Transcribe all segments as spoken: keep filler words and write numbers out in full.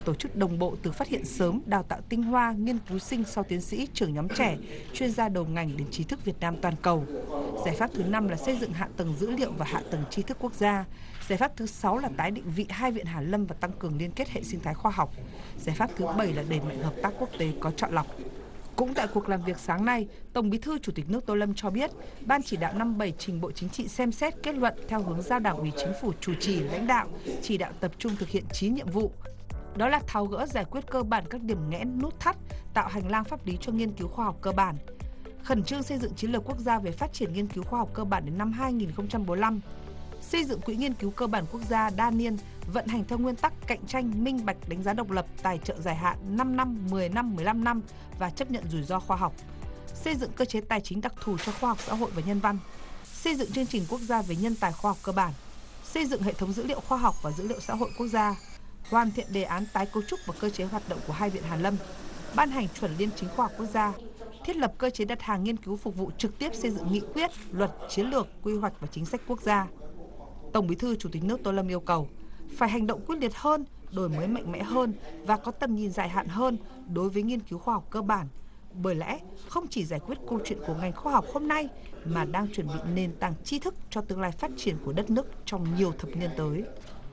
Tổ chức đồng bộ từ phát hiện sớm, đào tạo tinh hoa, nghiên cứu sinh sau tiến sĩ, trưởng nhóm trẻ, chuyên gia đầu ngành đến trí thức Việt Nam toàn cầu. Giải pháp thứ năm là xây dựng hạ tầng dữ liệu và hạ tầng tri thức quốc gia. Giải pháp thứ sáu là tái định vị hai viện hàn lâm và tăng cường liên kết hệ sinh thái khoa học. Giải pháp thứ bảy là đẩy mạnh hợp tác quốc tế có chọn lọc. Cũng tại cuộc làm việc sáng nay, Tổng Bí thư Chủ tịch nước Tô Lâm cho biết, Ban chỉ đạo năm bảy trình Bộ Chính trị xem xét kết luận theo hướng giao Đảng ủy Chính phủ chủ trì lãnh đạo, chỉ đạo tập trung thực hiện chín nhiệm vụ. Đó là tháo gỡ giải quyết cơ bản các điểm nghẽn nút thắt, tạo hành lang pháp lý cho nghiên cứu khoa học cơ bản. Khẩn trương xây dựng chiến lược quốc gia về phát triển nghiên cứu khoa học cơ bản đến năm hai nghìn không trăm bốn mươi lăm. Xây dựng quỹ nghiên cứu cơ bản quốc gia đa niên, vận hành theo nguyên tắc cạnh tranh, minh bạch, đánh giá độc lập, tài trợ dài hạn năm năm, mười năm, mười lăm năm và chấp nhận rủi ro khoa học. Xây dựng cơ chế tài chính đặc thù cho khoa học xã hội và nhân văn. Xây dựng chương trình quốc gia về nhân tài khoa học cơ bản. Xây dựng hệ thống dữ liệu khoa học và dữ liệu xã hội quốc gia. Hoàn thiện đề án tái cấu trúc và cơ chế hoạt động của hai viện hàn lâm. Ban hành chuẩn liên chính khoa học quốc gia. Thiết lập cơ chế đặt hàng nghiên cứu phục vụ trực tiếp xây dựng nghị quyết, luật, chiến lược, quy hoạch và chính sách quốc gia. Tổng Bí thư Chủ tịch nước Tô Lâm yêu cầu phải hành động quyết liệt hơn, đổi mới mạnh mẽ hơn và có tầm nhìn dài hạn hơn đối với nghiên cứu khoa học cơ bản. Bởi lẽ không chỉ giải quyết câu chuyện của ngành khoa học hôm nay mà đang chuẩn bị nền tảng tri thức cho tương lai phát triển của đất nước trong nhiều thập niên tới.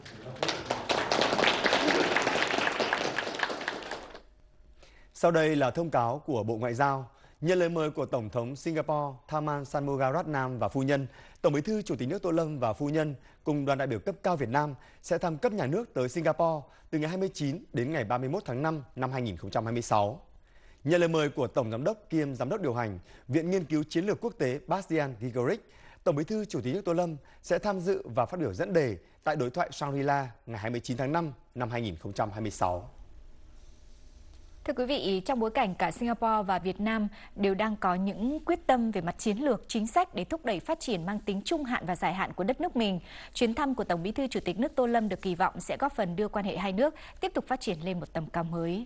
Sau đây là thông cáo của Bộ Ngoại giao. Nhận lời mời của Tổng thống Singapore Tharman Shanmugaratnam và phu nhân, Tổng Bí thư Chủ tịch nước Tô Lâm và phu nhân cùng đoàn đại biểu cấp cao Việt Nam sẽ thăm cấp nhà nước tới Singapore từ ngày hai mươi chín đến ngày ba mươi mốt tháng năm năm hai nghìn không trăm hai mươi sáu. Nhận lời mời của Tổng Giám đốc kiêm Giám đốc điều hành Viện Nghiên cứu Chiến lược Quốc tế Bastian Gregoric, Tổng Bí thư Chủ tịch nước Tô Lâm sẽ tham dự và phát biểu dẫn đề tại đối thoại Shangri-La ngày hai mươi chín tháng năm năm hai nghìn không trăm hai mươi sáu. Thưa quý vị, trong bối cảnh cả Singapore và Việt Nam đều đang có những quyết tâm về mặt chiến lược, chính sách để thúc đẩy phát triển mang tính trung hạn và dài hạn của đất nước mình, chuyến thăm của Tổng Bí thư Chủ tịch nước Tô Lâm được kỳ vọng sẽ góp phần đưa quan hệ hai nước tiếp tục phát triển lên một tầm cao mới.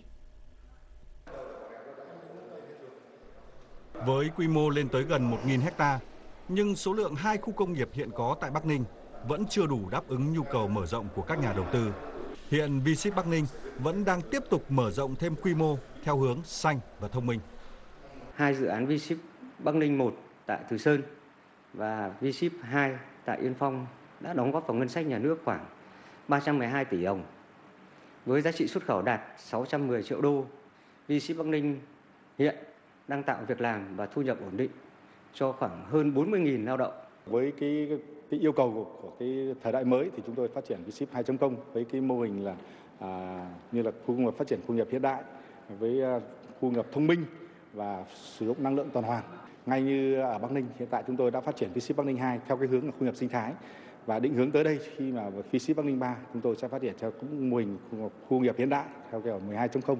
Với quy mô lên tới gần một nghìn héc-ta, nhưng số lượng hai khu công nghiệp hiện có tại Bắc Ninh vẫn chưa đủ đáp ứng nhu cầu mở rộng của các nhà đầu tư. Hiện vê xíp Bắc Ninh vẫn đang tiếp tục mở rộng thêm quy mô theo hướng xanh và thông minh. Hai dự án vê xíp Bắc Ninh một tại Từ Sơn và vê xíp hai tại Yên Phong đã đóng góp vào ngân sách nhà nước khoảng ba trăm mười hai tỷ đồng. Với giá trị xuất khẩu đạt sáu trăm mười triệu đô, vê xíp Bắc Ninh hiện đang tạo việc làm và thu nhập ổn định cho khoảng hơn bốn mươi nghìn lao động. Với cái, cái yêu cầu của, của cái thời đại mới thì chúng tôi phát triển vê xíp hai chấm không với cái mô hình là à, như là khu công nghiệp phát triển khu công nghiệp hiện đại với à, khu công nghiệp thông minh và sử dụng năng lượng tuần hoàn. Ngay như ở Bắc Ninh, hiện tại chúng tôi đã phát triển vê xíp Bắc Ninh hai theo cái hướng là khu công nghiệp sinh thái và định hướng tới đây khi mà vê xíp Bắc Ninh ba chúng tôi sẽ phát triển theo cũng mô hình khu công nghiệp hiện đại theo kiểu mười hai chấm không.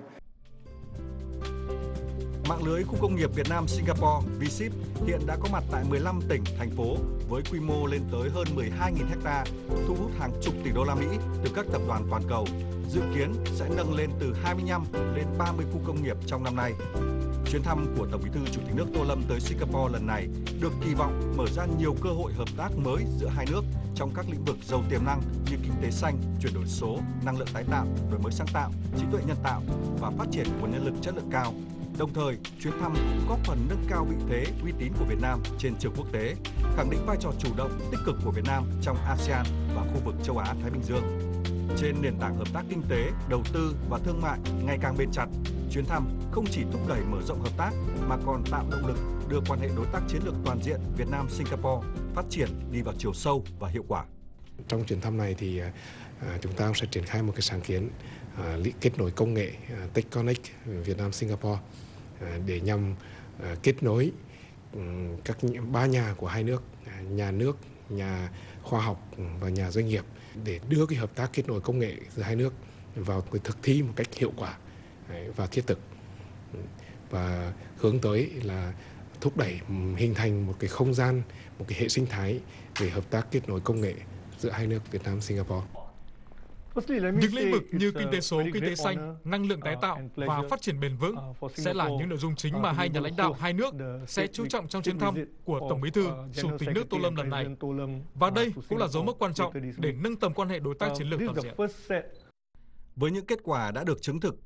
Mạng lưới khu công nghiệp Việt Nam Singapore vê xíp hiện đã có mặt tại mười lăm tỉnh, thành phố với quy mô lên tới hơn mười hai nghìn héc-ta, thu hút hàng chục tỷ đô la Mỹ từ các tập đoàn toàn cầu, dự kiến sẽ nâng lên từ hai mươi lăm đến ba mươi khu công nghiệp trong năm nay. Chuyến thăm của Tổng Bí thư Chủ tịch nước Tô Lâm tới Singapore lần này được kỳ vọng mở ra nhiều cơ hội hợp tác mới giữa hai nước trong các lĩnh vực giàu tiềm năng như kinh tế xanh, chuyển đổi số, năng lượng tái tạo, đổi mới sáng tạo, trí tuệ nhân tạo và phát triển nguồn nhân lực chất lượng cao. Đồng thời, chuyến thăm cũng góp phần nâng cao vị thế, uy tín của Việt Nam trên trường quốc tế, khẳng định vai trò chủ động, tích cực của Việt Nam trong a sê an và khu vực châu Á-Thái Bình Dương. Trên nền tảng hợp tác kinh tế, đầu tư và thương mại ngày càng bền chặt, chuyến thăm không chỉ thúc đẩy mở rộng hợp tác mà còn tạo động lực đưa quan hệ đối tác chiến lược toàn diện Việt Nam-Singapore phát triển đi vào chiều sâu và hiệu quả. Trong chuyến thăm này thì à, chúng ta sẽ triển khai một cái sáng kiến à, kết nối công nghệ à, TechConnect Việt Nam-Singapore à, để nhằm à, kết nối um, các ba nhà của hai nước, à, nhà nước, nhà khoa học và nhà doanh nghiệp để đưa cái hợp tác kết nối công nghệ giữa hai nước vào cái thực thi một cách hiệu quả và thiết thực, và hướng tới là thúc đẩy hình thành một cái không gian, một cái hệ sinh thái về hợp tác kết nối công nghệ giữa hai nước Việt Nam Singapore. Những lĩnh vực như kinh tế số, kinh tế xanh, năng lượng tái tạo và phát triển bền vững sẽ là những nội dung chính mà hai nhà lãnh đạo hai nước sẽ chú trọng trong chuyến thăm của Tổng Bí thư Chủ tịch nước Tô Lâm lần này. Và đây cũng là dấu mốc quan trọng để nâng tầm quan hệ đối tác chiến lược toàn diện. Với những kết quả đã được chứng thực